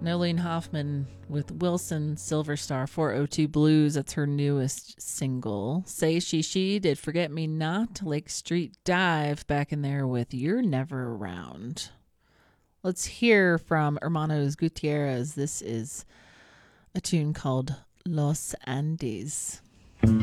Nolene Hoffman with Wilson Silver Star 402 Blues. That's her newest single. Say She did Forget Me Not. Lake Street Dive back in there with You're Never Around. Let's hear from Hermanos Gutierrez. This is a tune called Los Andes.